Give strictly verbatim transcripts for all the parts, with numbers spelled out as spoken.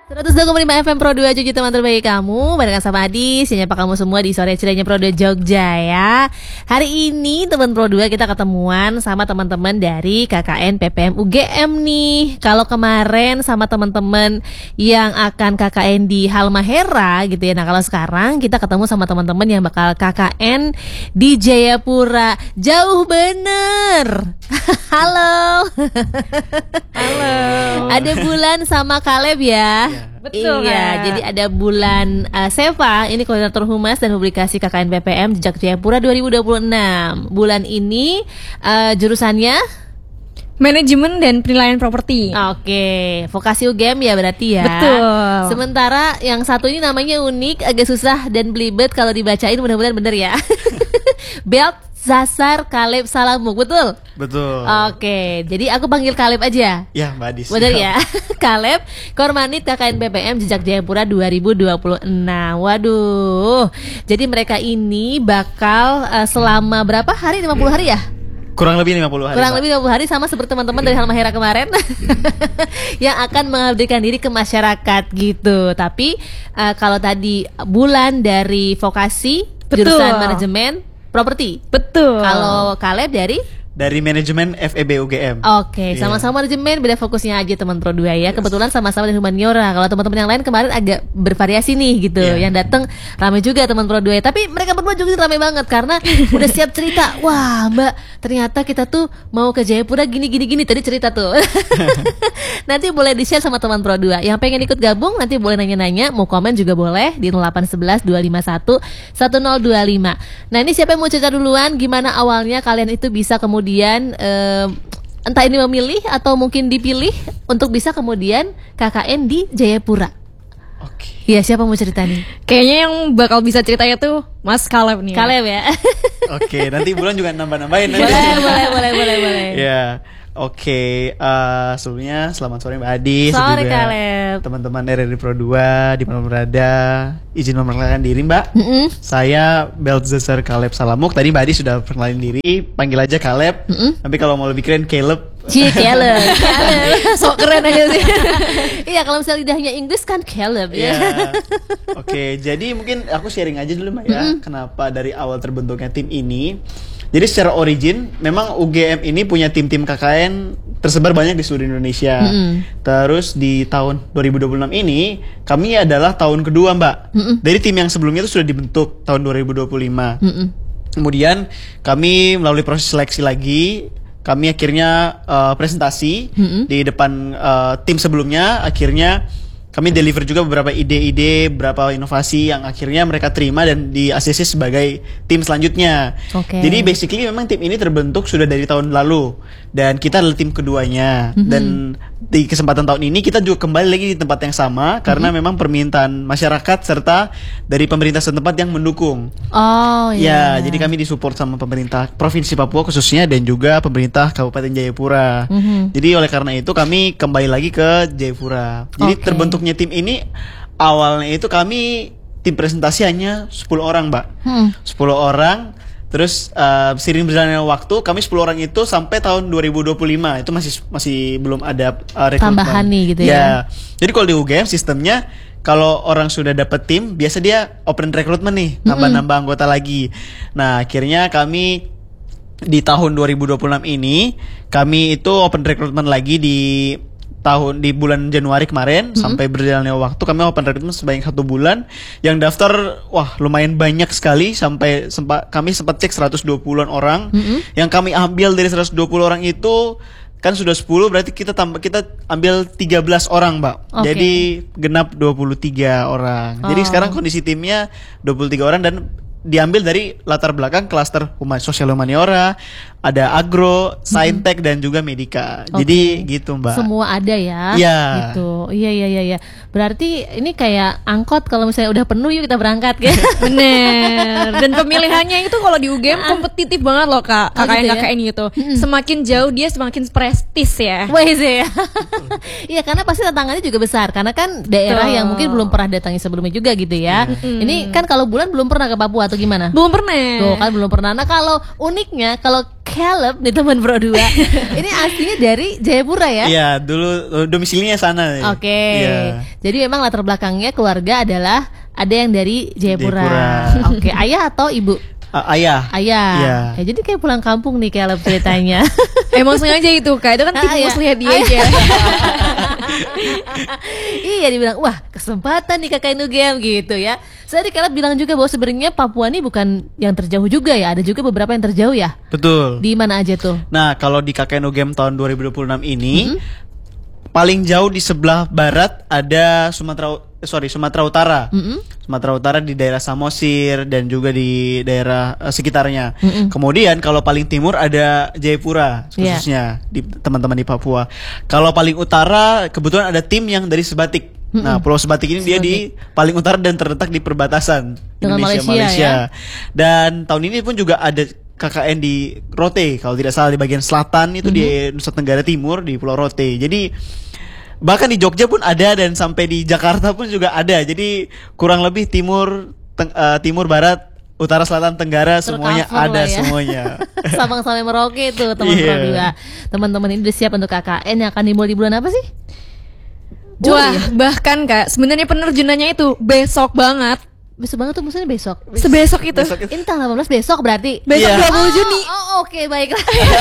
seratus dua koma lima F M Pro dua Jogja, teman terbaik kamu. Barengan sama Adi, siapa kamu semua di sore cerainya Pro dua Jogja ya. Hari ini teman Pro dua kita ketemuan sama teman-teman dari K K N P P M U G M nih. Kalau kemarin sama teman-teman yang akan K K N di Halmahera gitu ya. Nah kalau sekarang kita ketemu sama teman-teman yang bakal K K N di Jayapura. Jauh bener. Halo. Halo. Ada Bulan sama Caleb ya. Betul. Iya, Kak. jadi ada Bulan uh, Seva, ini koordinator humas dan publikasi K K N P P M Jejak Jayapura dua ribu dua puluh enam. Bulan ini uh, jurusannya Manajemen dan penilaian properti. Oke, vokasi U G M ya berarti ya. Betul. Sementara yang satu ini namanya unik, agak susah dan belibet kalau dibacain, mudah-mudahan bener ya. Belt Zasar Caleb Salamuk, betul? Betul. Oke, jadi aku panggil Caleb aja. Ya, Mbak Adis. Bener ya. Caleb, Kormanit K K N P P M Jejak Jayapura dua ribu dua puluh enam. Waduh. Jadi mereka ini bakal uh, selama berapa hari? lima puluh hari ya? Kurang lebih lima puluh hari. Kurang Pak. lebih lima puluh hari sama seperti teman-teman dari Halmahera kemarin yang akan mengabdikan diri ke masyarakat gitu. Tapi uh, kalau tadi Bulan dari vokasi Betul. jurusan manajemen properti. Betul. Kalau Caleb dari Dari manajemen F E B U G M. Oke, Iya. sama-sama manajemen, beda fokusnya aja teman Pro dua ya. Kebetulan sama-sama dari humaniora. Kalau teman-teman yang lain kemarin agak bervariasi nih gitu. Iya. Yang datang ramai juga teman Pro dua ya. Tapi mereka berdua juga ramai banget karena udah siap cerita. Wah, Mbak, ternyata kita tuh mau ke Jayapura gini gini gini tadi cerita tuh. Nanti boleh di-share sama teman Pro dua. Yang pengen ikut gabung nanti boleh nanya-nanya, mau komen juga boleh di nol delapan satu satu dua lima satu satu nol dua lima. Nah, ini siapa yang mau cerita duluan gimana awalnya kalian itu bisa kemudian Kemudian eh, entah ini memilih atau mungkin dipilih untuk bisa kemudian K K N di Jayapura. Oke. Iya, siapa mau cerita nih? Kayaknya yang bakal bisa ceritanya tuh Mas Caleb nih. Caleb ya. Oke, nanti Bulan juga nambah-nambahin nanti. boleh, boleh, boleh, boleh, boleh. Ya. Oke, eh, sebelumnya selamat sore Mbak Adis. Sore, juga Caleb. teman-teman R R I Pro dua di mana berada. Izin memperkenalkan diri Mbak. Mm-mm. Saya Beltzazar Caleb Salamuk. Tadi Mbak Adis sudah perkenalin diri. Panggil aja Caleb. Mm-mm. Tapi kalau mau lebih keren Caleb. Cie, Caleb. Caleb. Sok keren aja sih. Iya, kalau misalnya lidahnya Inggris kan Caleb ya. Ya. Oke, jadi mungkin aku sharing aja dulu Mbak ya. Kenapa dari awal terbentuknya tim ini. Jadi secara origin memang U G M ini punya tim-tim K K N tersebar banyak di seluruh Indonesia. Mm-mm. Terus di tahun dua ribu dua puluh enam ini kami adalah tahun kedua Mbak. Mm-mm. Dari tim yang sebelumnya itu sudah dibentuk tahun dua ribu dua puluh lima. Mm-mm. Kemudian kami melalui proses seleksi lagi, kami akhirnya uh, presentasi Mm-mm. di depan uh, tim sebelumnya. Akhirnya kami deliver juga beberapa ide-ide, beberapa inovasi yang akhirnya mereka terima dan di-A C C sebagai tim selanjutnya. Oke. Jadi basically memang tim ini terbentuk sudah dari tahun lalu dan kita adalah tim keduanya. Mhm. Dan di kesempatan tahun ini kita juga kembali lagi di tempat yang sama karena Mhm. memang permintaan masyarakat serta dari pemerintah setempat yang mendukung. Oh Ya, iya. jadi kami disupport sama pemerintah Provinsi Papua khususnya dan juga pemerintah Kabupaten Jayapura. Mhm. Jadi oleh karena itu kami kembali lagi ke Jayapura. Jadi Oke. terbentuknya tim ini awalnya itu kami tim presentasi hanya sepuluh orang, Mbak. Hmm. sepuluh orang. Terus uh, seiring berjalannya waktu kami sepuluh orang itu sampai tahun dua ribu dua puluh lima itu masih masih belum ada uh, rekrutmen. Tambahan nih gitu ya. Jadi kalau di U G M sistemnya kalau orang sudah dapat tim, biasa dia open recruitment nih, nambah-nambah anggota lagi. Nah, akhirnya kami di tahun dua ribu dua puluh enam ini kami itu open recruitment lagi di tahun di bulan Januari kemarin. Mm-hmm. Sampai berjalannya waktu kami open recruitment sebanyak satu bulan. Yang daftar wah lumayan banyak sekali sampai sempat kami sempat cek seratus dua puluhan orang. Mm-hmm. Yang kami ambil dari seratus dua puluh orang itu kan sudah sepuluh, berarti kita tambah kita ambil tiga belas orang, Mbak. Oke. Jadi genap dua puluh tiga orang. Jadi Oh. sekarang kondisi timnya dua puluh tiga orang dan diambil dari latar belakang klaster human, sosial humaniora, ada agro, saintek dan juga medika. Oke. Jadi gitu, Mbak. Semua ada ya. Iya. Gitu. Iya iya iya iya. Berarti ini kayak angkot kalau misalnya udah penuh yuk kita berangkat ya. Bener. Dan pemilihannya itu kalau di U G M kompetitif banget loh Kak. Oh, K K N gitu K ya? K N gitu. Semakin jauh dia semakin prestis ya. Wah sih ya. Iya karena pasti tantangannya juga besar karena kan daerah Betul. yang mungkin belum pernah datangi sebelumnya juga gitu ya. Ini kan kalau Bulan belum pernah ke Papua atau gimana? Belum pernah. Tuh kan belum pernah. Nah kalau uniknya kalau Caleb nih teman Pro dua. Ini aslinya dari Jayapura ya? Iya, dulu domisilinya sana. Oke. Iya. Jadi memang latar belakangnya keluarga adalah ada yang dari Jayapura. Jayapura. Oke, ayah atau ibu? Uh, ayah. Ayah. Iya. Ya, jadi kayak pulang kampung nih Caleb ceritanya. Emang sengaja itu Kak, itu kan tim Ah, iya. muslihat dia Ah, aja. Iya, dibilang wah kesempatan nih kakak Inu Game gitu ya. Saya di Caleb bilang juga bahwa sebenarnya Papua ini bukan yang terjauh juga ya. Ada juga beberapa yang terjauh ya. Betul. Di mana aja tuh? Nah, kalau di K K N U Game tahun dua ribu dua puluh enam ini Mm-hmm. paling jauh di sebelah barat ada Sumatera eh, sorry Sumatera Utara. Mm-mm. Sumatera Utara di daerah Samosir dan juga di daerah eh, sekitarnya. Mm-mm. Kemudian kalau paling timur ada Jayapura Iya. khususnya di teman-teman di Papua. Kalau paling utara kebetulan ada tim yang dari Sebatik. Nah, Pulau Sebatik ini dia di paling utara dan terletak di perbatasan Dengan Indonesia Malaysia, Malaysia. ya. Dan tahun ini pun juga ada K K N di Rote, kalau tidak salah di bagian selatan itu di Nusa Tenggara Timur di Pulau Rote. Jadi bahkan di Jogja pun ada dan sampai di Jakarta pun juga ada. Jadi kurang lebih timur teng- eh, timur barat utara selatan tenggara semuanya Tercover ada lah ya. semuanya. Sabang sampai Merauke itu teman Iya. Pro dua. Teman-teman ini udah siap untuk K K N yang akan dimulai di bulan apa sih? Juli Wah, ya? bahkan Kak, sebenarnya penerjunannya itu besok banget. Besok banget tuh maksudnya besok. Sebesok itu. Besok itu. Ini tanggal delapan belas besok berarti. Besok Iya. dua puluh Juni. Oh, oh, oke baiklah.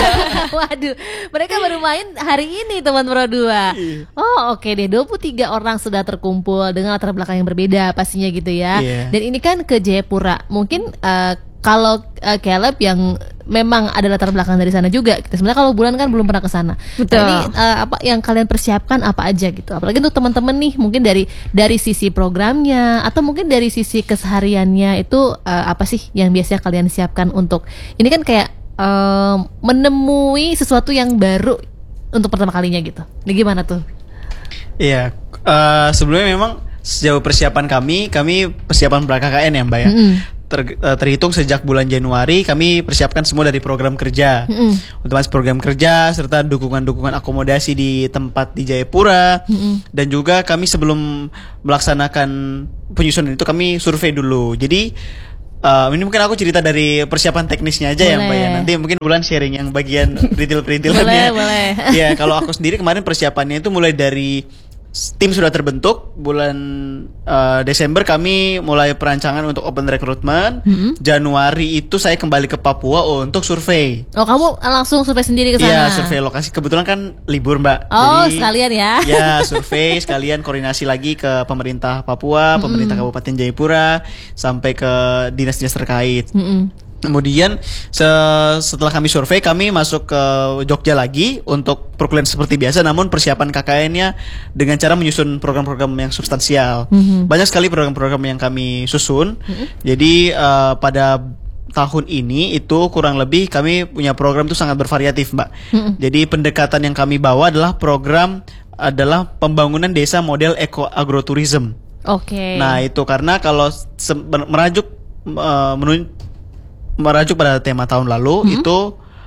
Waduh, mereka baru main hari ini teman Pro dua. Oh, oke deh. dua puluh tiga orang sudah terkumpul dengan latar belakang yang berbeda pastinya gitu ya. Iya. Dan ini kan ke Jayapura. Mungkin eh, kalau eh, Caleb yang memang ada latar belakang dari sana juga. Kita sebenarnya kalau bulan kan belum pernah ke sana. Betul. Nah, ini eh, apa yang kalian persiapkan apa aja gitu. Apalagi untuk teman-teman nih, mungkin dari dari sisi programnya atau mungkin dari sisi kesehariannya itu eh, apa sih yang biasanya kalian siapkan untuk ini kan kayak eh, menemui sesuatu yang baru untuk pertama kalinya gitu. Ini gimana tuh? Iya, eh, sebelumnya memang sejauh persiapan kami, kami persiapan pra K K N ya Mbak ya. Mm-mm. Ter- eh, terhitung sejak bulan Januari kami persiapkan semua dari program kerja. Mm-mm. Otomatis program kerja serta dukungan-dukungan akomodasi di tempat di Jayapura. Mm-mm. Dan juga kami sebelum melaksanakan penyusunan itu kami survei dulu. Jadi eh, ini mungkin aku cerita dari persiapan teknisnya aja ya Mbak ya. Boleh. Nanti mungkin bulan sharing yang bagian perintil-perintilannya. Boleh, boleh. Ya, kalau aku sendiri kemarin persiapannya itu mulai dari s- tim sudah terbentuk. Bulan eh, Desember kami mulai perancangan untuk open recruitment. Mm-mm. Januari itu saya kembali ke Papua untuk survei. Oh, kamu langsung survei sendiri ke sana? Iya, survei lokasi. Kebetulan kan libur Mbak. Oh, Jadi, sekalian ya. Ya, survei sekalian koordinasi lagi ke pemerintah Papua, pemerintah Kabupaten Jayapura, sampai ke dinas-dinas terkait. Mm-mm. Kemudian se- setelah kami survei, kami masuk ke Jogja lagi untuk perkuliahan seperti biasa, namun persiapan K K N-nya dengan cara menyusun program-program yang substansial. Mhm. Banyak sekali program-program yang kami susun. Jadi eh, pada tahun ini itu kurang lebih kami punya program itu sangat bervariatif, Mbak. Mhm. Jadi pendekatan yang kami bawa adalah program adalah pembangunan desa model eco agrotourism. Oke. Nah, itu karena kalau se- merajuk eh, menun- merajuk pada tema tahun lalu itu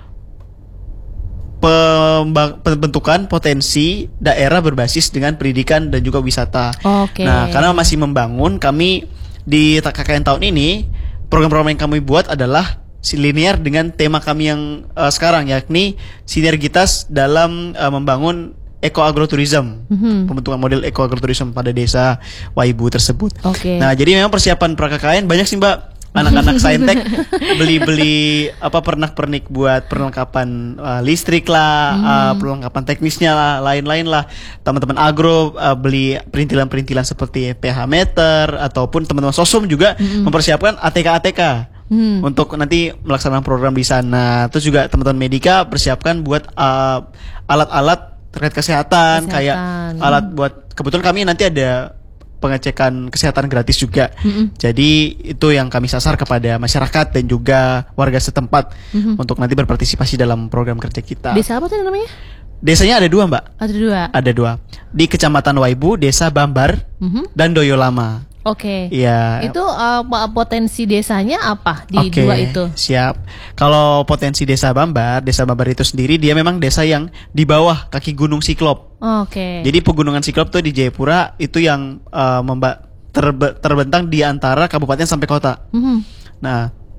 pembang- pembentukan potensi daerah berbasis dengan pendidikan dan juga wisata. Oke. Nah, karena masih membangun, kami di K K N tahun ini program-program yang kami buat adalah si linear dengan tema kami yang eh, sekarang, yakni sinergitas dalam eh, membangun eco agrotourism, Mhm. pembentukan model eco agrotourism pada desa Waibu tersebut. Oke. Nah, jadi memang persiapan pra K K N banyak sih Mbak. Anak-anak saintek beli-beli apa pernak-pernik buat perlengkapan uh, listrik lah, uh, perlengkapan teknisnya lah, lain-lain lah. Teman-teman agro uh, beli perintilan-perintilan seperti pH meter ataupun teman-teman sosum juga mempersiapkan A T K A T K. Hmm. Untuk nanti melaksanakan program di sana. Terus juga teman-teman medika persiapkan buat uh, alat-alat terkait kesehatan, Kesehatan. kayak alat buat kebetulan kami nanti ada pengecekan kesehatan gratis juga. Mm-mm. Jadi itu yang kami sasar kepada masyarakat dan juga warga setempat untuk nanti berpartisipasi dalam program kerja kita. Desa apa tuh namanya? Desanya ada dua Mbak, Ada dua. ada dua di Kecamatan Waibu, Desa Bambar Mhm. dan Doyolama. Oke. Iya. Itu uh, po- potensi desanya apa di Oke, dua itu? siap. Kalau potensi Desa Bambar, Desa Bambar itu sendiri dia memang desa yang di bawah kaki Gunung Siklop. Oke. Jadi pegunungan Siklop tuh di Jayapura itu yang uh, memba- terbe- terbentang di antara kabupaten sampai kota. Mhm. Nah,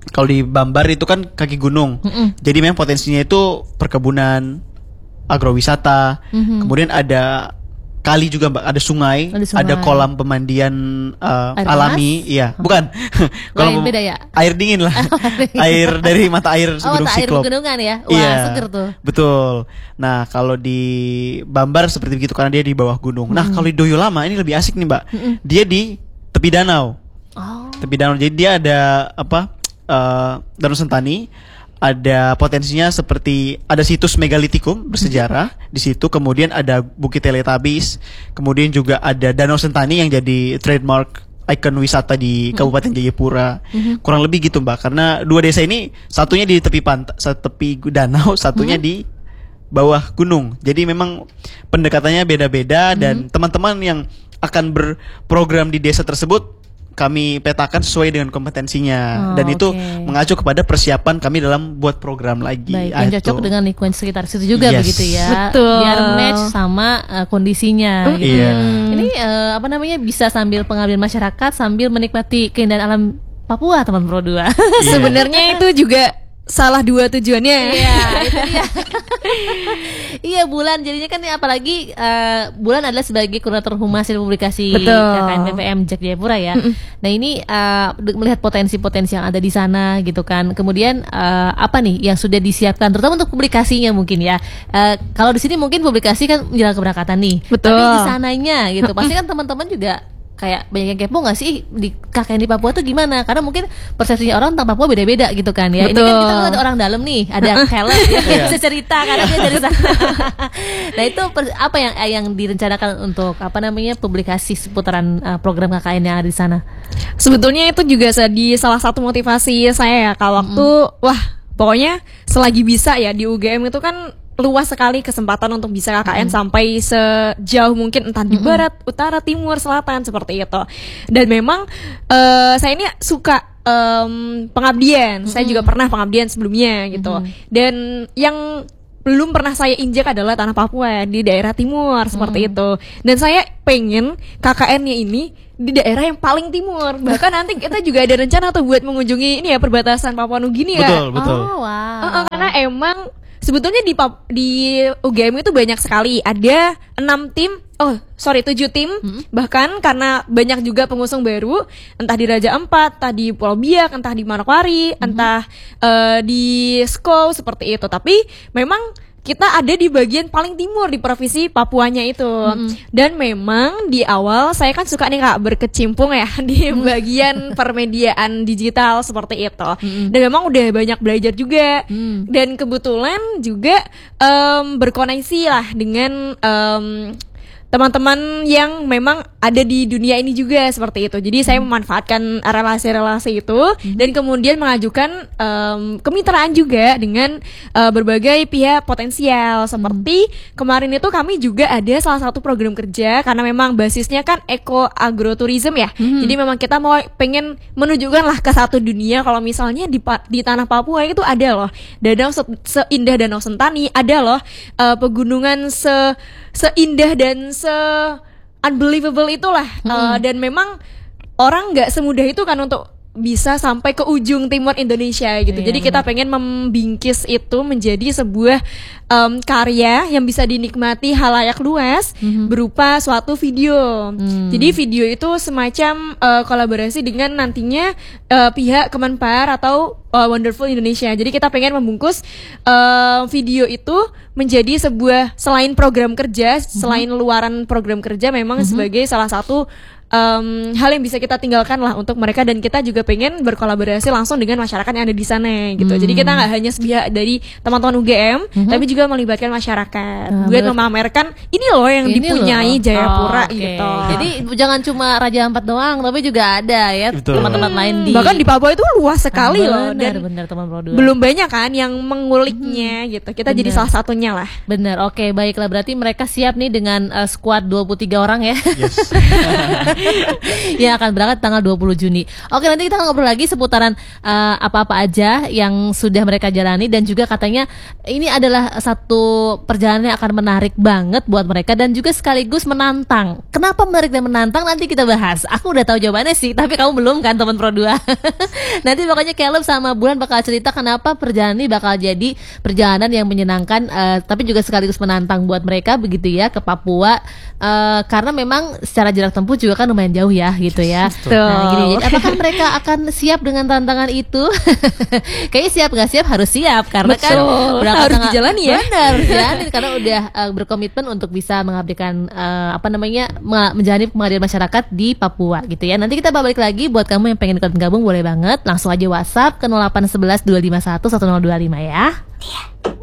kalau di Bambar itu kan kaki gunung. Mm-mm. Jadi memang potensinya itu perkebunan, agrowisata, Mhm. kemudian ada kali juga Mbak, ada sungai, Ada sungai. ada kolam pemandian uh, Air alami, panas? iya, bukan. Lain pem- beda ya? Air dingin lah, air dari mata air Oh, Gunung mata air Siklop. pegunungan ya? Wah, Iya, seger tuh. betul. Nah, kalau di Bambar seperti begitu karena dia di bawah gunung. Nah, kalau di Doyo Lama ini lebih asik nih Mbak. Mm-mm. Dia di tepi danau. Oh. Tepi danau. Jadi dia ada apa? eh, Danau Sentani. Ada potensinya seperti ada situs megalitikum bersejarah di situ, kemudian ada Bukit Teletubbies, kemudian juga ada Danau Sentani yang jadi trademark ikon wisata di Kabupaten Jayapura. Kurang lebih gitu Mbak, karena dua desa ini satunya di tepi pantai, tepi danau, satunya di bawah gunung. Jadi memang pendekatannya beda-beda dan teman-teman yang akan berprogram di desa tersebut kami petakan sesuai dengan kompetensinya Oh, dan itu oke. mengacu kepada persiapan kami dalam buat program lagi. Baik, Ah, yang cocok itu. dengan lingkungan sekitar situ juga Yes. begitu ya. Betul. Biar match sama uh, kondisinya gitu. Iya. Ini uh, apa namanya bisa sambil pengabdian masyarakat sambil menikmati keindahan alam Papua teman Pro dua. Iya. Sebenarnya itu juga salah dua tujuannya. Iya, itu dia. Iya, Bulan jadinya kan apalagi uh, Bulan adalah sebagai kurator humas dan publikasi Betul. K K N P P M Jak Jayapura ya. Nah, ini uh, de- melihat potensi-potensi yang ada di sana gitu kan. Kemudian uh, apa nih yang sudah disiapkan terutama untuk publikasinya mungkin ya. Uh, kalau di sini mungkin publikasi kan menjelang keberangkatan nih. Betul. Tapi di sananya gitu. Pasti kan teman-teman juga kayak banyak yang kepo nggak sih di K K N di Papua tuh gimana? Karena mungkin persepsinya orang tentang Papua beda-beda gitu kan ya. Ini kan Betul. kita tuh ada orang dalam nih, ada Caleb yang Iya. bisa cerita karena dia dari sana. Nah itu per- apa yang yang direncanakan untuk apa namanya publikasi seputaran uh, program K K N yang ada di sana? Sebetulnya itu juga jadi salah satu motivasi saya ya kalau waktu wah pokoknya selagi bisa ya di U G M itu kan luas sekali kesempatan untuk bisa K K N sampai sejauh mungkin entah di barat, utara, timur, selatan seperti itu. Dan memang eh, saya ini suka em, pengabdian. Saya juga pernah pengabdian sebelumnya gitu. Dan yang belum pernah saya injak adalah tanah Papua di daerah timur seperti itu. Dan saya pengen K K N-nya ini di daerah yang paling timur. Bahkan nanti kita juga ada rencana tuh buat mengunjungi ini ya perbatasan Papua Nugini ya. Betul, betul. Oh wow. Uh-uh, karena emang sebetulnya di Pap- di U G M itu banyak sekali. Ada enam tim, oh sorry tujuh tim. Bahkan karena banyak juga pengusung baru, entah di Raja Ampat, entah di Pulau Biak, entah di Manokwari, entah eh, di Sko seperti itu. Tapi memang kita ada di bagian paling timur di provinsi Papuanya itu. Dan memang di awal saya kan suka nih Kak berkecimpung ya di bagian permediaan digital seperti itu. Dan memang udah banyak belajar juga. Dan kebetulan juga em, berkoneksi lah dengan em, teman-teman yang memang ada di dunia ini juga seperti itu. Jadi saya memanfaatkan relasi-relasi itu dan kemudian mengajukan em, kemitraan juga dengan eh, berbagai pihak potensial. Seperti kemarin itu kami juga ada salah satu program kerja karena memang basisnya kan eko agroturism ya. Jadi memang kita mau pengen menunjukkan lah ke satu dunia kalau misalnya di Pa- di tanah Papua itu ada loh danau se- seindah Danau Sentani, ada loh eh, pegunungan se seindah dan se unbelievable itulah. Eh, dan memang orang nggak semudah itu kan untuk bisa sampai ke ujung timur Indonesia gitu. Iya, Jadi kita pengen membingkis itu menjadi sebuah em, karya yang bisa dinikmati halayak luas berupa suatu video. Jadi video itu semacam eh, kolaborasi dengan nantinya eh, pihak Kemenpar atau eh, Wonderful Indonesia. Jadi kita pengen membungkus eh, video itu menjadi sebuah selain program kerja, selain luaran program kerja memang sebagai salah satu um, hal yang bisa kita tinggalkan lah untuk mereka dan kita juga pengen berkolaborasi langsung dengan masyarakat yang ada di sana gitu. Jadi kita nggak hanya sepihak dari teman-teman U G M, tapi juga melibatkan masyarakat Ah, buat berarti- memamerkan ini loh yang Ini dipunyai loh. Jayapura Oh, oke. gitu. Jadi jangan cuma Raja Ampat doang, tapi juga ada ya Betul. tempat-tempat lain di bahkan di Papua itu luas sekali loh benar, dan benar teman Pro dua. belum banyak kan yang menguliknya gitu. Kita jadi Benar. salah satunya lah. Benar, oke baiklah berarti mereka siap nih dengan uh, squad dua puluh tiga orang ya. Yes. yang akan berangkat tanggal dua puluh Juni. Oke, nanti kita ngobrol lagi seputaran uh, apa-apa aja yang sudah mereka jalani, dan juga katanya ini adalah satu perjalanan yang akan menarik banget buat mereka dan juga sekaligus menantang. Kenapa menarik dan menantang? Nanti kita bahas. Aku udah tahu jawabannya sih, tapi kamu belum kan, teman Pro dua. Nanti pokoknya Caleb sama Bulan bakal cerita kenapa perjalanan ini bakal jadi perjalanan yang menyenangkan, uh, tapi juga sekaligus menantang buat mereka begitu ya, ke Papua. Uh, karena memang secara jarak tempuh juga kan lumayan jauh ya gitu ya. Nah, gini, jadi apakah mereka akan siap dengan tantangan itu? Kayaknya siap nggak siap harus siap, karena Betul. kan berangkat Harus tanggal- dijalani ya. Benar ya, karena udah uh, berkomitmen untuk bisa mengabdikan uh, apa namanya me- menjalani pengabdian masyarakat di Papua gitu ya. Nanti kita balik lagi, buat kamu yang pengen ikut gabung boleh banget langsung aja WhatsApp ke nol delapan satu satu dua lima satu satu nol dua lima ya.